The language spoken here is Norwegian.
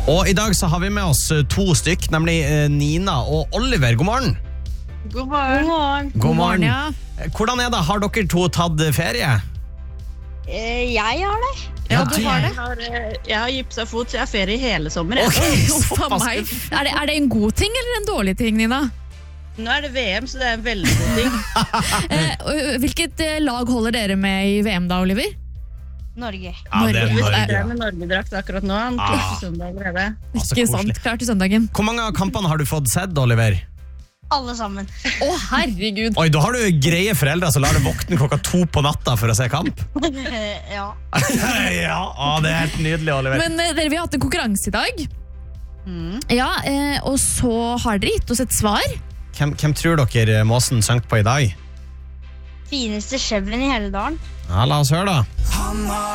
Og i dag så har vi med oss 2 stykk, nemlig Nina og Oliver. God morgen. God morgen. God morgen. Ja. Hvordan det? Har dere 2 tatt ferie? Jeg har det. Ja, du har det. Jeg har gipsa fot, så jeg har ferie hele sommer. Ok, Uff a såpass. meg. Er det en god ting eller en dårlig ting, Nina? Nå er det VM, så det er en veldig god ting. Hvilket lag holder dere med i VM da, Oliver? Norge. Ja, det er Jeg Norge. er med Norgedrakt akkurat nå. Han klarte søndag allerede. Altså, Ikke koselig. sant, klart til søndagen. Hvor mange av kampene har du fått sett, Oliver? Alle sammen. Å, herregud. Oi, da har du greie foreldre som lar deg våkne klokka 2 på natta for å se kamp. Ja. Ja, det er helt nydelig, Oliver. Men dere, vi har hatt en konkurranse i dag. Mm. Ja, og så har dere gitt oss et svar. Hvem tror dere Måsen sank på i dag? Fineste skjevlen i hele dalen. Ja, la oss høre da.